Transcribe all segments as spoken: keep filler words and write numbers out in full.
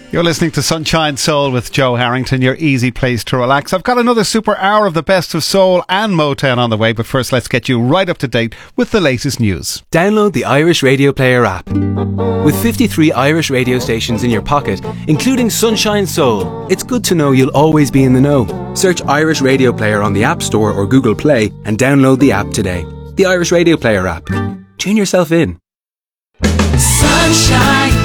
You're listening to Sunshine Soul with Joe Harrington, your easy place to relax. I've got another super hour of the best of soul and Motown on the way, but first let's get you right up to date with the latest news. Download the Irish Radio Player app. With fifty-three Irish radio stations in your pocket, including Sunshine Soul, it's good to know you'll always be in the know. Search Irish Radio Player on the App Store or Google Play and download the app today. The Irish Radio Player app. Tune yourself in. Sunshine.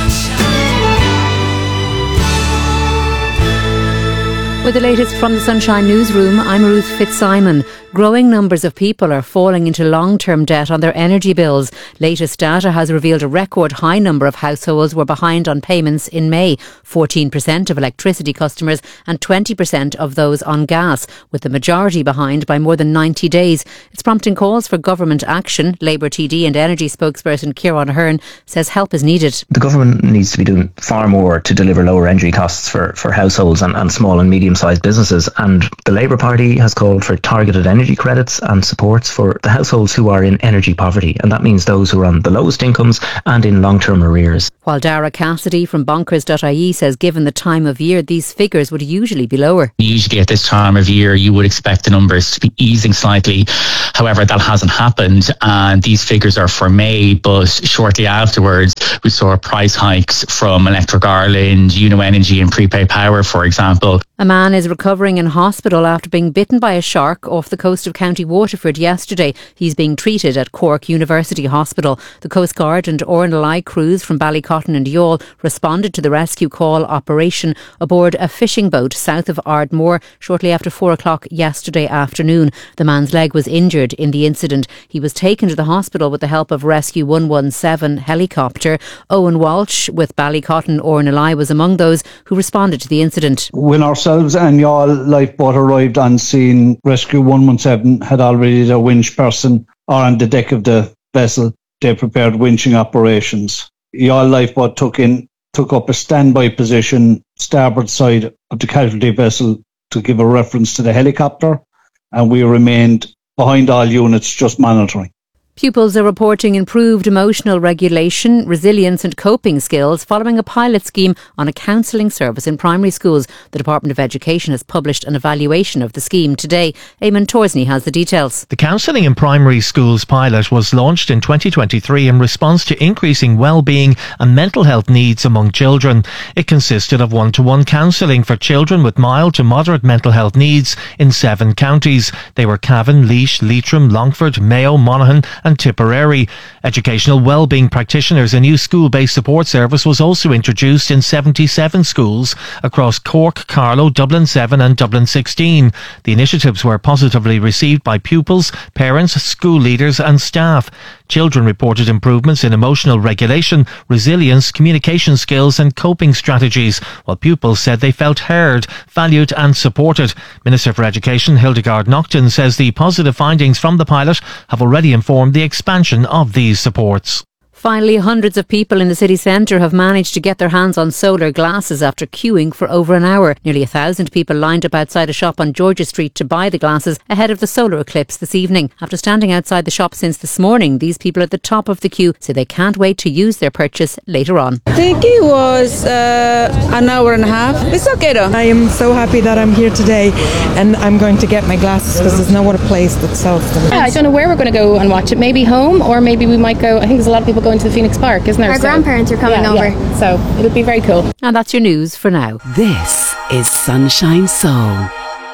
With the latest from the Sunshine Newsroom, I'm Ruth Fitzsimon. Growing numbers of people are falling into long-term debt on their energy bills. Latest data has revealed a record high number of households were behind on payments in May. fourteen percent of electricity customers and twenty percent of those on gas, with the majority behind by more than ninety days. It's prompting calls for government action. Labour T D and energy spokesperson Kieran Ahern says help is needed. The government needs to be doing far more to deliver lower energy costs for, for households and, and small and medium-sized businesses. And the Labour Party has called for targeted energy credits and supports for the households who are in energy poverty, and that means those who are on the lowest incomes and in long-term arrears. While Dara Cassidy from bonkers dot I E says given the time of year, these figures would usually be lower. Usually at this time of year you would expect the numbers to be easing slightly. However, that hasn't happened, and these figures are for May, but shortly afterwards we saw price hikes from Electric Ireland, Uno Energy and Prepaid Power, for example. A man is recovering in hospital after being bitten by a shark off the coast of County Waterford yesterday. He's being treated at Cork University Hospital. The Coast Guard and R N L I crews from Ballycotton and Youghal responded to the rescue call operation aboard a fishing boat south of Ardmore shortly after four o'clock yesterday afternoon. The man's leg was injured in the incident. He was taken to the hospital with the help of Rescue one one seven helicopter. Owen Walsh with Ballycotton R N L I was among those who responded to the incident. When ourselves and Youghal lifeboat arrived on scene, Rescue one one seven had already the winch person or on the deck of the vessel. They prepared winching operations. Youghal lifeboat took in took up a standby position starboard side of the casualty vessel to give a reference to the helicopter, and we remained behind all units just monitoring. Pupils are reporting improved emotional regulation, resilience and coping skills following a pilot scheme on a counselling service in primary schools. The Department of Education has published an evaluation of the scheme today. Eamon Torsney has the details. The Counselling in Primary Schools pilot was launched in twenty twenty-three in response to increasing well-being and mental health needs among children. It consisted of one-to-one counselling for children with mild to moderate mental health needs in seven counties. They were Cavan, Laois, Leitrim, Longford, Mayo, Monaghan and Tipperary. Educational wellbeing practitioners, a new school-based support service, was also introduced in seventy-seven schools across Cork, Carlow, Dublin seven and Dublin sixteen. The initiatives were positively received by pupils, parents, school leaders and staff. Children reported improvements in emotional regulation, resilience, communication skills and coping strategies, while pupils said they felt heard, valued and supported. Minister for Education Hildegard Naughton says the positive findings from the pilot have already informed the expansion of these supports. Finally, hundreds of people in the city centre have managed to get their hands on solar glasses after queuing for over an hour. Nearly a thousand people lined up outside a shop on George's Street to buy the glasses ahead of the solar eclipse this evening. After standing outside the shop since this morning, these people at the top of the queue say they can't wait to use their purchase later on. The queue was uh, an hour and a half. It's okay though. I am so happy that I'm here today and I'm going to get my glasses because there's no other place that sells them. Yeah, I don't know where we're going to go and watch it. Maybe home, or maybe we might go. I think there's a lot of people going to the Phoenix Park, isn't there? Our so, grandparents are coming yeah, over. Yeah. So it'll be very cool. And that's your news for now. This is Sunshine Soul.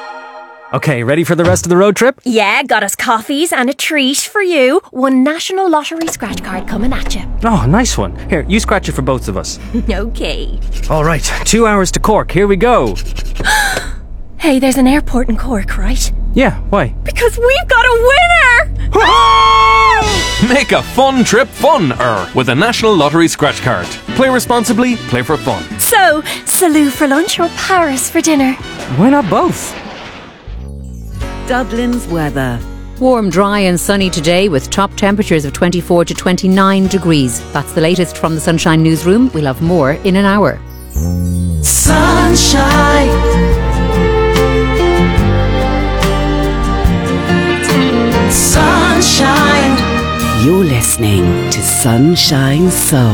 Okay, ready for the rest of the road trip? Yeah, got us coffees and a treat for you. One National Lottery scratch card coming at you. Oh, nice one. Here, you scratch it for both of us. Okay. All right, two hours to Cork. Here we go. Hey, there's an airport in Cork, right? Yeah, why? Because we've got a winner! Make a fun trip fun-er with a National Lottery scratch card. Play responsibly, play for fun. So, Salou for lunch or Paris for dinner? Why not both? Dublin's weather. Warm, dry and sunny today with top temperatures of twenty-four to twenty-nine degrees. That's the latest from the Sunshine Newsroom. We'll have more in an hour. Sunshine. Sunshine. You're listening to Sunshine Soul.